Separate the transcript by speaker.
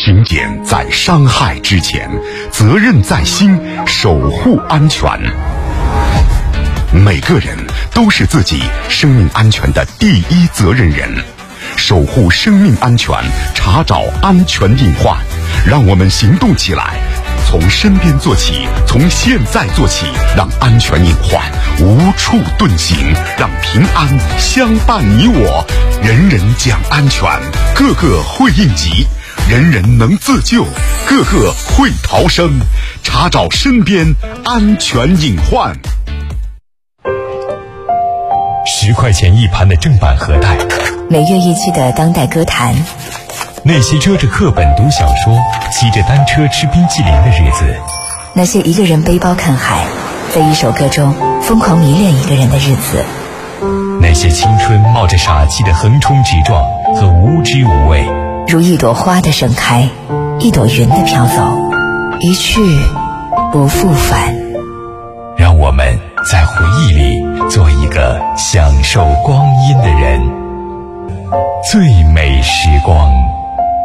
Speaker 1: 勤俭在伤害之前，责任在心，守护安全。每个人都是自己生命安全的第一责任人，守护生命安全，查找安全隐患，让我们行动起来，从身边做起，从现在做起，让安全隐患无处遁形，让平安相伴你我。人人讲安全，个个会应急，人人能自救，个个会逃生。查找身边安全隐患。
Speaker 2: 10块钱一盘的正版盒带，
Speaker 3: 每月一期的当代歌坛，
Speaker 2: 那些遮着课本读小说，骑着单车吃冰淇淋的日子，
Speaker 3: 那些一个人背包看海，在一首歌中疯狂迷恋一个人的日子，
Speaker 2: 那些青春冒着傻气的横冲直撞和无知无畏，
Speaker 3: 如一朵花的盛开，一朵云的飘走，一去不复返。
Speaker 2: 让我们在回忆里做一个享受光阴的人。最美时光。